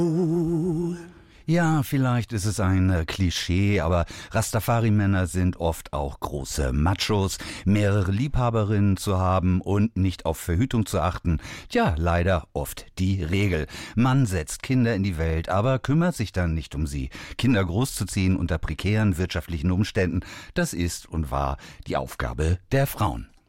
Ja, vielleicht ist es ein Klischee, aber Rastafari-Männer sind oft auch große Machos. Mehrere Liebhaberinnen zu haben und nicht auf Verhütung zu achten, tja, leider oft die Regel. Man setzt Kinder in die Welt, aber kümmert sich dann nicht um sie. Kinder großzuziehen unter prekären wirtschaftlichen Umständen, das ist und war die Aufgabe der Frauen.